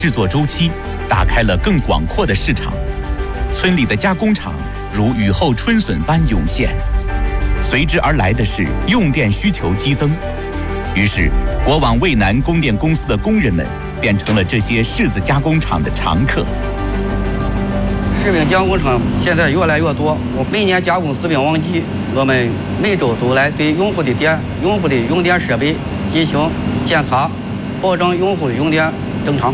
制作周期，打开了更广阔的市场。村里的加工厂如雨后春笋般涌现，随之而来的是用电需求激增。于是，国网渭南供电公司的工人们变成了这些柿子加工厂的常客。 柿饼加工厂现在越来越多，我每年加工柿饼旺季，我们每周都来对用户的用电设备进行检查，保证用户的用电正常。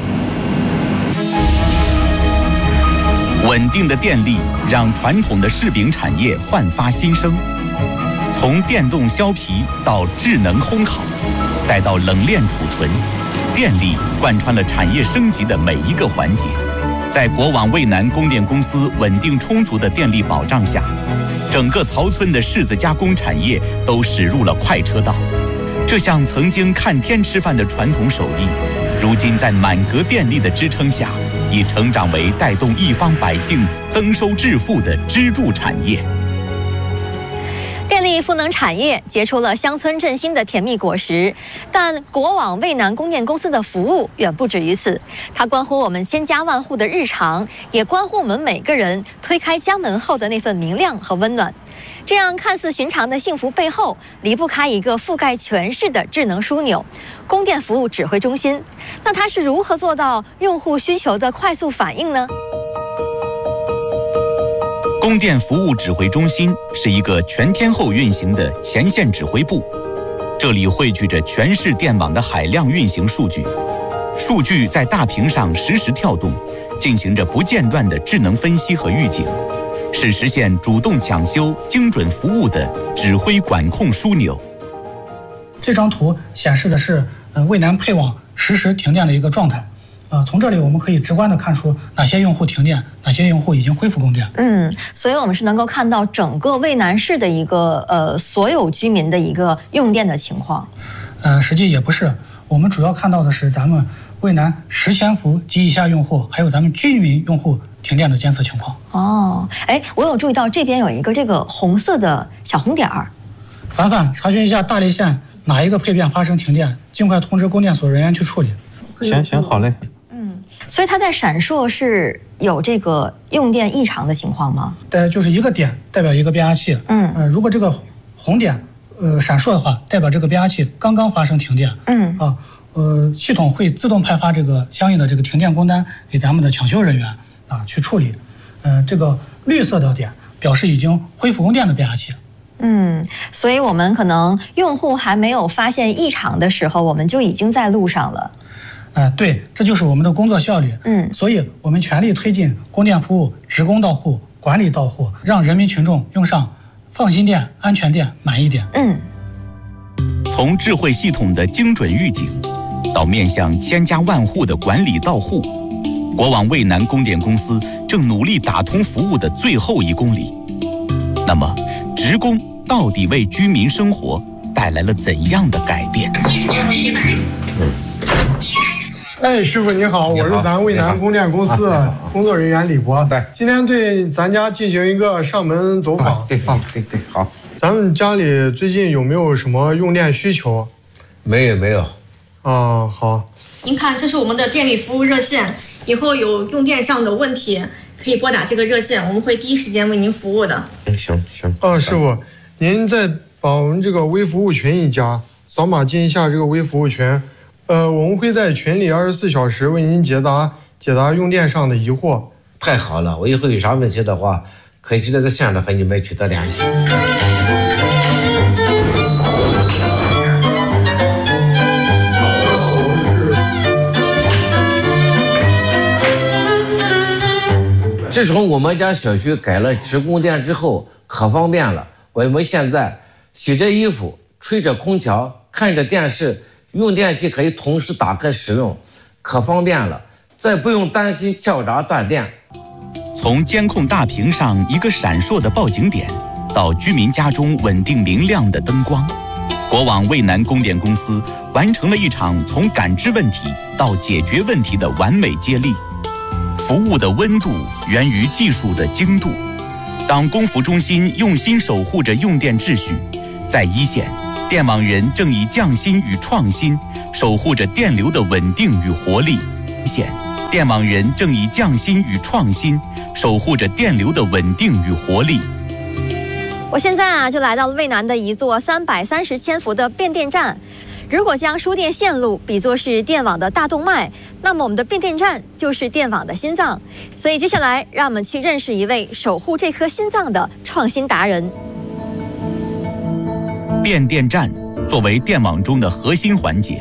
稳定的电力让传统的柿饼产业焕发新生，从电动削皮到智能烘烤，再到冷链储存，电力贯穿了产业升级的每一个环节。在国网渭南供电公司稳定充足的电力保障下，整个曹村的柿子加工产业都驶入了快车道。这项曾经看天吃饭的传统手艺，如今在满格电力的支撑下，已成长为带动一方百姓增收致富的支柱产业。 电力赋能产业结出了乡村振兴的甜蜜果实，但国网渭南供电公司的服务远不止于此，它关乎我们千家万户的日常，也关乎我们每个人推开家门后的那份明亮和温暖。这样看似寻常的幸福背后，离不开一个覆盖全市的智能枢纽——供电服务指挥中心。那它是如何做到用户需求的快速反应呢？ 供电服务指挥中心是一个全天候运行的前线指挥部，这里汇聚着全市电网的海量运行数据，数据在大屏上实时跳动，进行着不间断的智能分析和预警，是实现主动抢修、精准服务的指挥管控枢纽。 这张图显示的是渭南配网实时停电的一个状态。从这里我们可以直观地看出哪些用户停电，哪些用户已经恢复供电。 所以我们是能够看到整个渭南市的一个所有居民的一个用电的情况。 实际也不是，我们主要看到的是咱们渭南10千伏及以下用户，还有咱们居民用户停电的监测情况。 我有注意到这边有一个这个红色的小红点儿。 凡凡，查询一下大荔县哪一个配电发生停电，尽快通知供电所人员去处理。 行，好嘞。 所以它在闪烁是有这个用电异常的情况吗？ 就是一个点代表一个变压器。如果这个红点闪烁的话，代表这个变压器刚刚发生停电。系统会自动派发这个相应的这个停电工单给咱们的抢修人员去处理。这个绿色的点表示已经恢复供电的变压器。 所以我们可能用户还没有发现异常的时候，我们就已经在路上了。 对，这就是我们的工作效率。所以我们全力推进供电服务职工到户、管理到户，让人民群众用上放心电、安全电、满意电。 从智慧系统的精准预警，到面向千家万户的管理到户，国网渭南供电公司正努力打通服务的最后1公里。那么，职工到底为居民生活带来了怎样的改变？ 师傅你好，我是咱渭南供电公司工作人员李博。 对， 今天对咱家进行一个上门走访。 对，好。 咱们家里最近有没有什么用电需求？ 没有。 好。 您看，这是我们的电力服务热线，以后有用电上的问题可以拨打这个热线，我们会第一时间为您服务的。 行。 师傅，您再把我们这个微服务群一加，扫码进一下这个微服务群。我们会在群里24小时为您解答用电上的疑惑。 太好了，我以后有啥问题的话，可以直接在线上和你们取得联系。自从我们家小区改了直供电之后，可方便了。我们现在洗着衣服、吹着空调、看着电视，用电器可以同时打开使用，可方便了，再不用担心跳闸断电。 从监控大屏上一个闪烁的报警点，到居民家中稳定明亮的灯光，国网渭南供电公司完成了一场从感知问题到解决问题的完美接力。服务的温度源于技术的精度。当供服中心用心守护着用电秩序，在一线，电网人正以匠心与创新守护着电流的稳定与活力。 电网人正以匠心与创新，守护着电流的稳定与活力。 我现在就来到了渭南的一座330千伏的变电站。如果将输电线路比作是电网的大动脉，那么我们的变电站就是电网的心脏。所以接下来，让我们去认识一位守护这颗心脏的创新达人。 变电站作为电网中的核心环节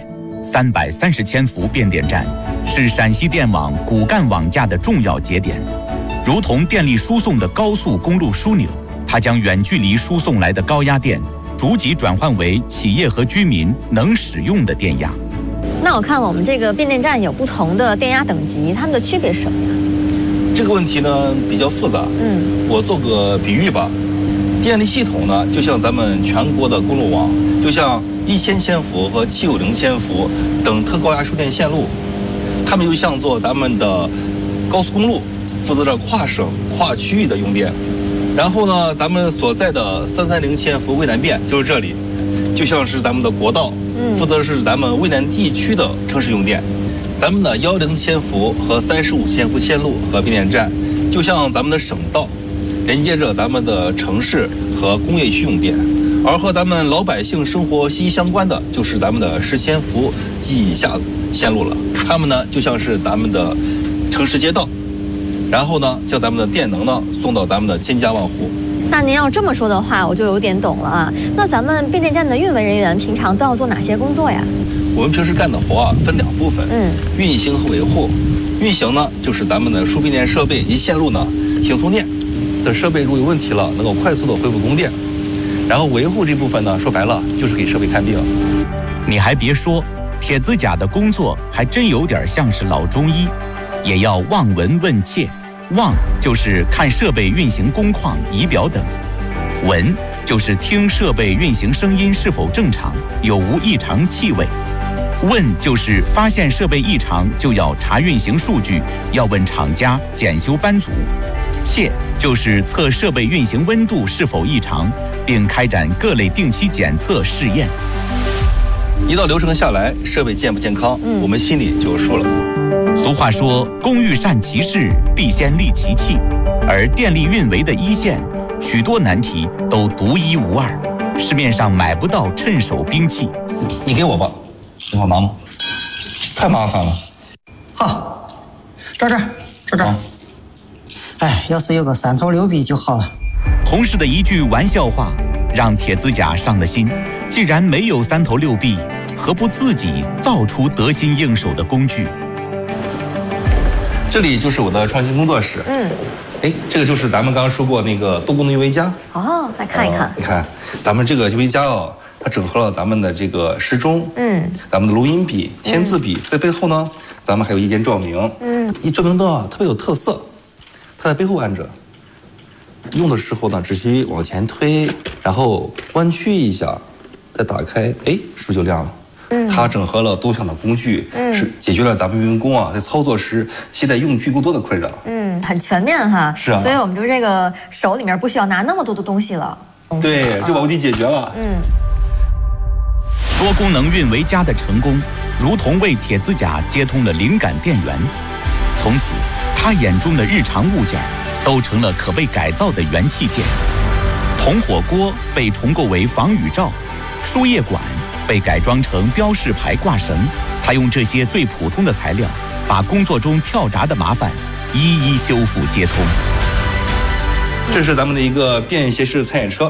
，330千伏变电站是陕西电网骨干网架的重要节点，如同电力输送的高速公路枢纽，它将远距离输送来的高压电逐级转换为企业和居民能使用的电压。 那我看我们这个变电站有不同的电压等级，它们的区别是什么呀？ 这个问题呢比较复杂。我做个比喻吧，电力系统呢就像咱们全国的公路网，就像1000千伏和750千伏等特高压输电线路，它们就像做咱们的高速公路，负责着跨省、跨区域的用电。然后呢，咱们所在的330千伏渭南变就是这里，就像是咱们的国道，负责的是咱们渭南地区的城市用电。咱们的10千伏和35千伏线路和变电站，就像咱们的省道，连接着咱们的城市和工业区用电。而和咱们老百姓生活息息相关的，就是咱们的10千伏及以下线路了。它们呢，就像是咱们的城市街道。然后呢，将咱们的电能呢送到咱们的千家万户。 那您要这么说的话，我就有点懂了啊。那咱们变电站的运维人员平常都要做哪些工作呀？ 我们平时干的活啊，分2部分，运行和维护。运行呢，就是咱们的输变电设备及线路呢停送电，等设备如果有问题了，能够快速的恢复供电。然后维护这部分呢，说白了就是给设备看病。 你还别说，铁子甲的工作还真有点像是老中医。也要望闻问切，望就是看设备运行工况、仪表等；闻就是听设备运行声音是否正常，有无异常气味；问就是发现设备异常就要查运行数据，要问厂家、检修班组；切就是测设备运行温度是否异常，并开展各类定期检测试验。 一道流程下来，设备健不健康，我们心里就有数了。 俗话说，工欲善其事，必先利其器。而电力运维的一线，许多难题都独一无二，市面上买不到趁手兵器。 你给我吧，你好拿吗？太麻烦了。 好，这。哎，要是有个3头6臂就好了。 同事的一句玩笑话，让铁子甲上了心。既然没有3头6臂，何不自己造出得心应手的工具？ 这里就是我的创新工作室。这个就是咱们刚刚说过那个多功能运维夹。 哦，来看一看。 你看，咱们这个运维夹哦，它整合了咱们的这个时钟，咱们的录音笔、签字笔，在背后呢，咱们还有一间照明，一照明灯啊特别有特色，它在背后按着。用的时候呢，只需往前推，然后弯曲一下，再打开，是不是就亮了？它整合了多项的工具，是解决了咱们运维工啊在操作时携带用具过多的困扰。 很全面哈。 是啊。 所以我们就这个手里面不需要拿那么多的东西了。 对，就把问题解决了。 多功能运维夹的成功，如同为铁子甲接通了灵感电源。从此，他眼中的日常物件都成了可被改造的元器件。铜火锅被重构为防雨罩，输液管被改装成标示牌挂绳。他用这些最普通的材料，把工作中跳闸的麻烦一一修复接通。 这是咱们的一个便携式餐饮车。